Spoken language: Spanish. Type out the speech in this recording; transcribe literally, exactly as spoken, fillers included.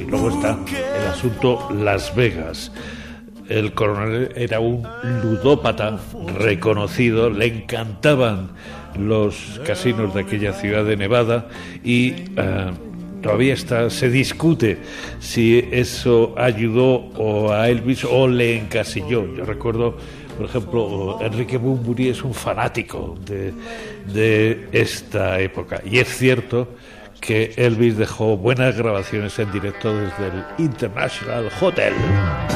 Luego está el asunto Las Vegas. El coronel era un ludópata reconocido, le encantaban los casinos de aquella ciudad de Nevada y uh, todavía está, se discute si eso ayudó o a Elvis o le encasilló. Yo recuerdo, por ejemplo, Enrique Bunbury es un fanático de, de esta época, y es cierto que Elvis dejó buenas grabaciones en directo desde el International Hotel.